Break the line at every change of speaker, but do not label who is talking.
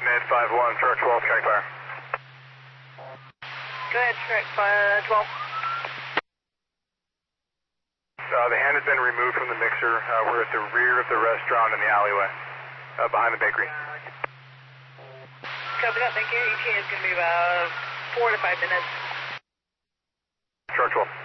Mid 5-1, truck 12, track fire.
Go ahead, track 12.
The hand has been removed from the mixer. We're at the rear of the restaurant in the alleyway, behind the bakery.
Copy that, thank you. ETA is going to be about 4 to 5 minutes.
Truck 12.